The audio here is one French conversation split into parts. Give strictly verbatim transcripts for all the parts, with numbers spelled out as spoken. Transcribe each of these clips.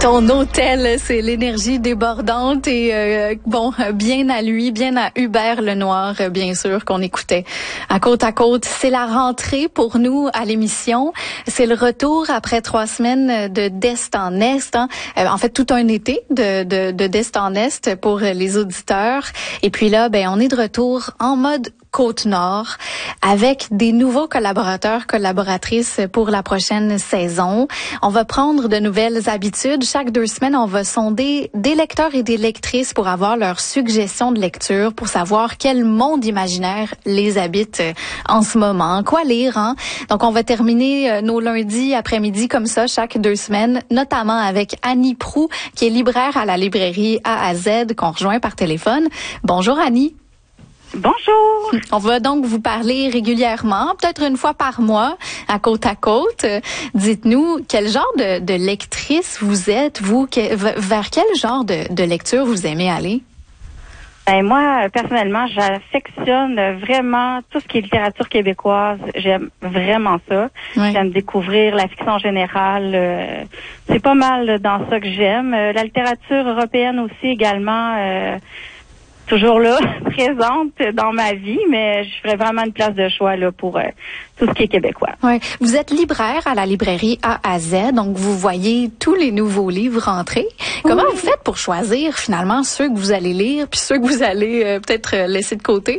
Ton hôtel, c'est l'énergie débordante et euh, bon, bien à lui, bien à Hubert Lenoir, bien sûr, qu'on écoutait à côte à côte. C'est la rentrée pour nous à l'émission. C'est le retour après trois semaines de d'Est en Est. Hein. Euh, en fait, tout un été de, de, de d'Est en Est pour les auditeurs. Et puis là, ben, on est de retour en mode Côte-Nord avec des nouveaux collaborateurs, collaboratrices pour la prochaine saison. On va prendre de nouvelles habitudes. Chaque deux semaines, on va sonder des lecteurs et des lectrices pour avoir leurs suggestions de lecture, pour savoir quel monde imaginaire les habite en ce moment. Quoi lire, hein? Donc, on va terminer nos lundis après-midi comme ça, chaque deux semaines, notamment avec Annie Proulx, qui est libraire à la librairie A à Z, qu'on rejoint par téléphone. Bonjour, Annie. Bonjour. On va donc vous parler régulièrement, peut-être une fois par mois, à côte à côte. Dites-nous, quel genre de, de lectrice vous êtes, vous? Que, vers quel genre de, de lecture vous aimez aller? Ben moi, personnellement, j'affectionne vraiment tout ce qui est littérature québécoise. J'aime vraiment ça. Oui. J'aime découvrir la fiction générale. Euh, c'est pas mal dans ça que j'aime. Euh, la littérature européenne aussi également. Euh, toujours là, présente dans ma vie, mais je ferais vraiment une place de choix là pour euh, tout ce qui est québécois. Ouais. Vous êtes libraire à la librairie A à Z, donc vous voyez tous les nouveaux livres rentrer. Comment oui. vous faites pour choisir finalement ceux que vous allez lire puis ceux que vous allez euh, peut-être laisser de côté?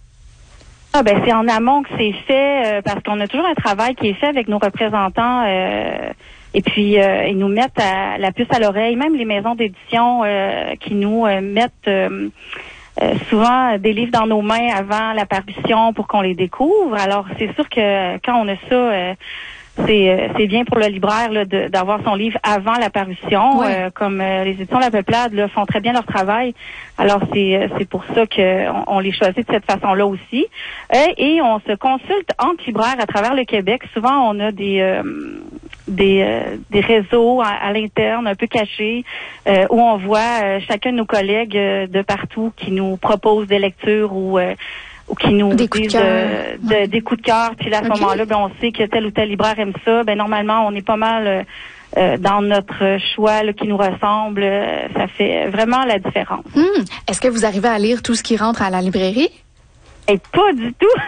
Ah ben c'est en amont que c'est fait euh, parce qu'on a toujours un travail qui est fait avec nos représentants euh, et puis euh, ils nous mettent à, la puce à l'oreille, même les maisons d'édition euh, qui nous euh, mettent euh, Euh, souvent des livres dans nos mains avant la parution pour qu'on les découvre. Alors, c'est sûr que quand on a ça, euh, c'est euh, c'est bien pour le libraire là, de, d'avoir son livre avant la parution. Ouais. Euh, comme euh, les éditions La Peuplade là, font très bien leur travail. Alors, c'est c'est pour ça que on, on les choisit de cette façon-là aussi. Euh, et on se consulte entre libraires à travers le Québec. Souvent, on a des... Euh, des euh, des réseaux à, à l'interne un peu cachés euh, où on voit euh, chacun de nos collègues euh, de partout qui nous proposent des lectures ou euh, ou qui nous des disent de, de, ouais. des coups de cœur. Puis là, à ce okay. moment-là, ben on sait que tel ou tel libraire aime ça. Ben normalement, on est pas mal euh, euh, dans notre choix là, qui nous ressemble. Euh, ça fait vraiment la différence. Hum. Est-ce que vous arrivez à lire tout ce qui rentre à la librairie? Et pas du tout.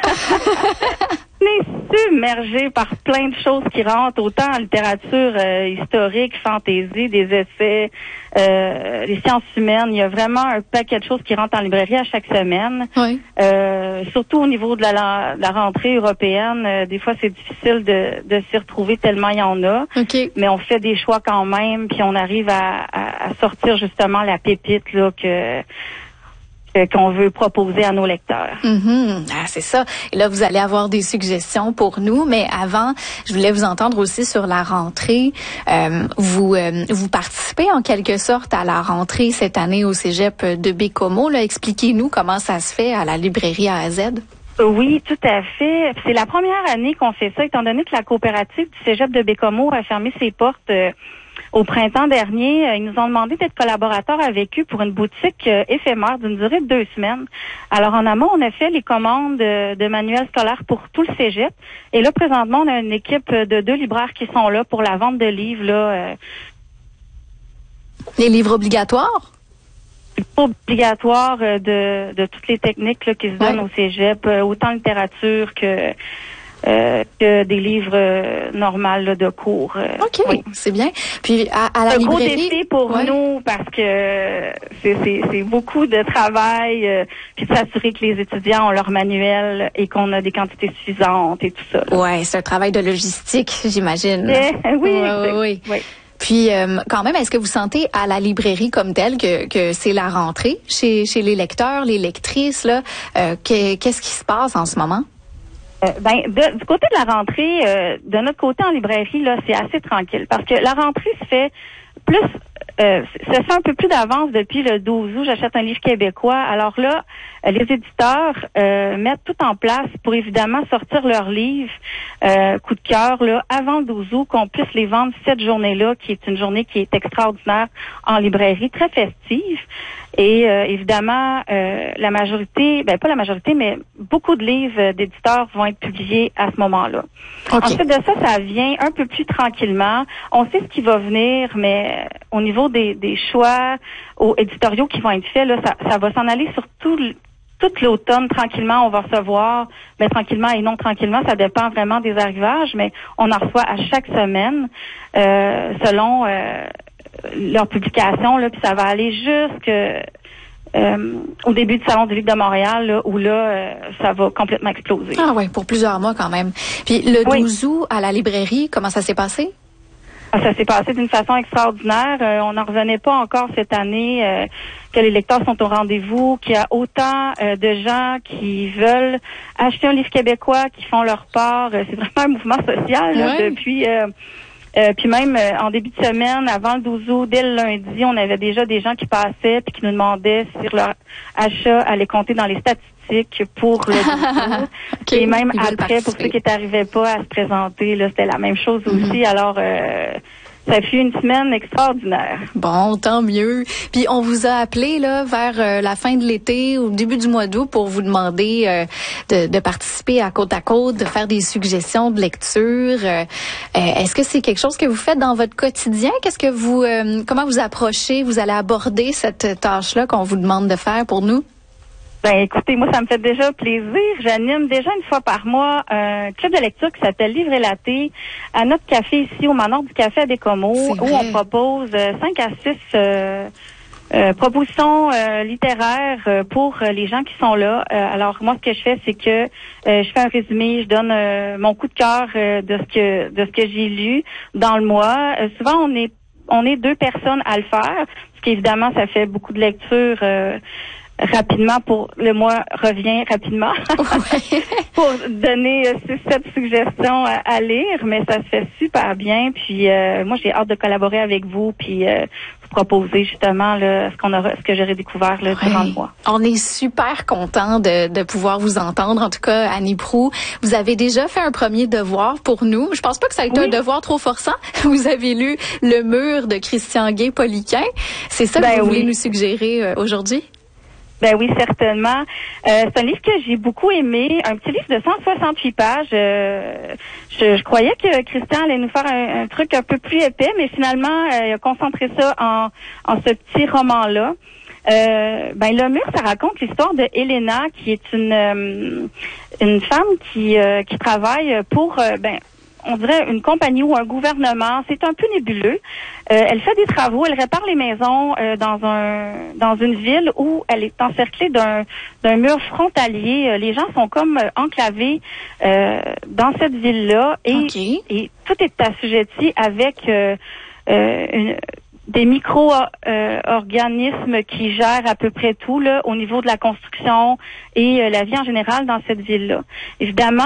On est submergé par plein de choses qui rentrent, autant en littérature euh, historique, fantaisie, des essais, euh, les sciences humaines. Il y a vraiment un paquet de choses qui rentrent en librairie à chaque semaine. Oui. Euh, surtout au niveau de la, de la rentrée européenne, euh, des fois c'est difficile de, de s'y retrouver tellement il y en a. Okay. Mais on fait des choix quand même, puis on arrive à, à, à sortir justement la pépite là que qu'on veut proposer à nos lecteurs. Mm-hmm. Ah, c'est ça. Et là, vous allez avoir des suggestions pour nous, mais avant, je voulais vous entendre aussi sur la rentrée. Euh, vous euh, vous participez en quelque sorte à la rentrée cette année au Cégep de Baie-Comeau. Là, expliquez-nous comment ça se fait à la librairie A à Z. Oui, tout à fait. C'est la première année qu'on fait ça, étant donné que la coopérative du Cégep de Baie-Comeau a fermé ses portes euh, au printemps dernier. Ils nous ont demandé d'être collaborateurs avec eux pour une boutique euh, éphémère d'une durée de deux semaines. Alors, en amont, on a fait les commandes de, de manuels scolaires pour tout le Cégep. Et là, présentement, on a une équipe de deux libraires qui sont là pour la vente de livres. Là, euh... Les livres obligatoires? Obligatoire de, de toutes les techniques là, qui se donnent ouais. au Cégep, autant littérature que euh, que des livres euh, normaux là, de cours. Euh, OK, oui. C'est bien. Puis à, à la un librairie... gros défi pour ouais. nous parce que c'est, c'est, c'est beaucoup de travail, euh, puis de s'assurer que les étudiants ont leur manuel et qu'on a des quantités suffisantes et tout ça. Oui, c'est un travail de logistique, j'imagine. Eh, oui, ouais, oui, oui. Puis, euh, quand même, est-ce que vous sentez à la librairie comme telle que, que c'est la rentrée chez, chez les lecteurs, les lectrices, là? Euh, que, qu'est-ce qui se passe en ce moment? Euh, ben, de, du côté de la rentrée, euh, de notre côté en librairie, là, c'est assez tranquille parce que la rentrée se fait plus, euh, ça fait un peu plus d'avance depuis le douze août. J'achète un livre québécois. Alors là, les éditeurs euh, mettent tout en place pour évidemment sortir leurs livres euh, coup de cœur là avant le douze août, qu'on puisse les vendre cette journée-là, qui est une journée qui est extraordinaire en librairie, très festive. Et euh, évidemment, euh, la majorité, ben pas la majorité, mais beaucoup de livres d'éditeurs vont être publiés à ce moment-là. Okay. Ensuite de ça, ça vient un peu plus tranquillement. On sait ce qui va venir, mais au niveau des, des choix aux éditoriaux qui vont être faits, là, ça, ça va s'en aller sur tout le Toute l'automne, tranquillement, on va recevoir, mais tranquillement et non tranquillement, ça dépend vraiment des arrivages, mais on en reçoit à chaque semaine euh, selon euh, leur publication, là, puis ça va aller jusque euh, au début du Salon du Livre de Montréal, là, où là, euh, ça va complètement exploser. Ah oui, pour plusieurs mois quand même. Puis le douze oui. août, à la librairie, comment ça s'est passé? Ça s'est passé d'une façon extraordinaire. Euh, on n'en revenait pas encore cette année euh, que les lecteurs sont au rendez-vous, qu'il y a autant euh, de gens qui veulent acheter un livre québécois, qui font leur part. Euh, c'est vraiment un mouvement social là, ouais. depuis... Euh, euh, puis même euh, en début de semaine, avant le douze août, dès le lundi, on avait déjà des gens qui passaient puis qui nous demandaient si leur achat allait compter dans les statistiques pour le douze août. okay. Et même Ils après, pour ceux qui n'arrivaient pas à se présenter, là, c'était la même chose aussi. Mm-hmm. Alors, euh, ça fut une semaine extraordinaire. Bon, tant mieux. Puis on vous a appelé là vers euh, la fin de l'été ou début du mois d'août pour vous demander euh, de, de participer à Côte à Côte, de faire des suggestions de lecture. Euh, est-ce que c'est quelque chose que vous faites dans votre quotidien? Qu'est-ce que vous, euh, comment vous approchez, vous allez aborder cette tâche-là qu'on vous demande de faire pour nous? Ben écoutez, moi ça me fait déjà plaisir. J'anime déjà une fois par mois un club de lecture qui s'appelle Livre et Latte à notre café ici au Manoir du Café à Bécomo, où on propose cinq à six euh, euh, propositions euh, littéraires euh, pour euh, les gens qui sont là. Euh, alors moi ce que je fais c'est que euh, je fais un résumé, je donne euh, mon coup de cœur euh, de ce que de ce que j'ai lu dans le mois. Euh, souvent on est on est deux personnes à le faire, parce qu'évidemment ça fait beaucoup de lecture. Euh, rapidement pour le mois revient rapidement ouais. pour donner euh, cette suggestion à, à lire, mais ça se fait super bien. Puis euh, moi j'ai hâte de collaborer avec vous puis euh, vous proposer justement là, ce qu'on aura, ce que j'aurais découvert là, ouais. durant le mois. On est super content de, de pouvoir vous entendre. En tout cas, Annie Proulx, vous avez déjà fait un premier devoir pour nous. Je pense pas que ça a été oui. un devoir trop forçant. Vous avez lu Le Mur de Christian Gay-Poliquin. C'est ça ben que vous oui. voulez nous suggérer euh, aujourd'hui? Ben oui, certainement. Euh, c'est un livre que j'ai beaucoup aimé, un petit livre de cent soixante-huit pages. Euh, je, je croyais que Christian allait nous faire un, un truc un peu plus épais, mais finalement, euh, il a concentré ça en, en ce petit roman-là. Euh, ben Le Mur, ça raconte l'histoire de Helena, qui est une euh, une femme qui euh, qui travaille pour euh, ben on dirait une compagnie ou un gouvernement, c'est un peu nébuleux. Euh, elle fait des travaux, elle répare les maisons euh, dans un dans une ville où elle est encerclée d'un d'un mur frontalier. Euh, les gens sont comme euh, enclavés euh, dans cette ville-là et, okay. et tout est assujetti avec euh, euh, une des micro-organismes euh, qui gèrent à peu près tout là au niveau de la construction et euh, la vie en général dans cette ville-là. Évidemment,